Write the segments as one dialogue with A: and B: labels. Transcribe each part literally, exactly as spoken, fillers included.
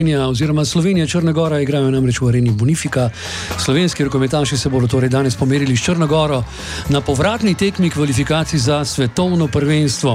A: oziroma Slovenija, Črna Gora igrajo namreč v areni Bonifika. Slovenski rokometaši se bodo torej danes pomerili s Črno Goro na povratni tekmi kvalifikacij za svetovno prvenstvo.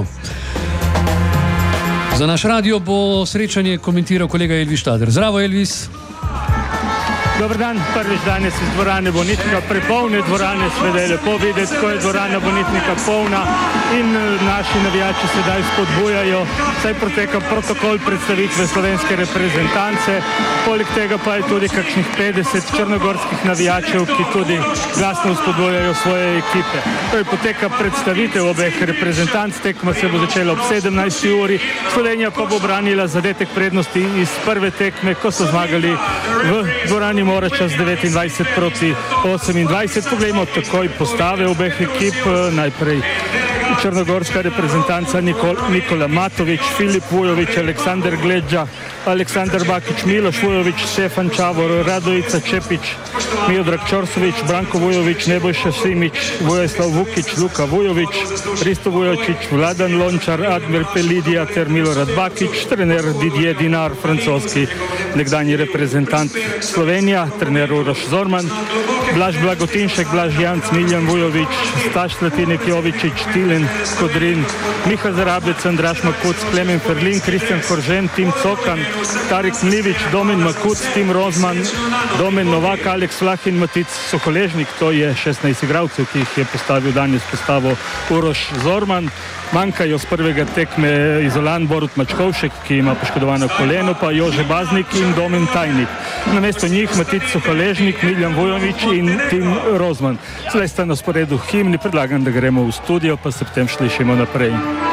A: Za naš radio bo srečanje komentiral kolega Elvis Štader. Zdravo, Elvis.
B: Dobar dan, prvič danes iz dvorane Bonifika, prepolne dvorane, seveda je lepo videti, ko je dvorana Bonifika polna in naši navijači sedaj spodbujajo, saj poteka protokol predstavitve slovenske reprezentance, poleg tega pa je tudi kakšnih petdeset črnogorskih navijačev, ki tudi glasno spodbujajo svoje ekipe. Torej poteka predstavitev obeh reprezentanc, tekma se bo začela ob sedemnajsti uri, Slovenija pa bo branila zadetek prednosti iz prve tekme, ko so zmagali v dvorani Morača z devetindvajset proti osemindvajset. Poglejmo takoj postave obeh ekip. Najprej črnogorska reprezentanca Nikol, Nikola Matović, Filip Vujović, Aleksandar Gledža, Aleksandar Bakić, Miloš Vujović, Stefan Čavor, Radojica Čepić, Miodrag Čorsović, Branko Vujović, Nebojša Simić, Vojislav Vukić, Luka Vujović, Risto Vujočić, Vladan Lončar, Admir Pelidija ter Milorad Bakić, trener Didier Dinar, francoski nekdanji reprezentant Slovenija, trener Uroš Zorman, Blaž Blagotinšek, Blaž Janc, Miljan Vujović, Staš Slatinek Jovičić, Tilen Kodrin, Miha Zarabec, Andraš Makuc, Klemen Ferlin, Kristjan Koržen, Tim Cokan, Tarik Mlivić, Domen Makuc, Tim Rozman, Domen Novak, Aleks Vlahin, Matic Sokoležnik, to je šestnajst igralcev, ki jih je postavil danes postavo Uroš Zorman. Manjkajo z prvega tekme Izolan Borut Mačkovšek, ki ima poškodovano koleno, pa Jože Baznik in Domen Tajnik. Namesto njih Matic Sokoležnik, Miljan Vujović in Tim Rozman. Zdaj sta na sporedu himni, predlagam, da gremo v studio, pa se potem slišimo naprej.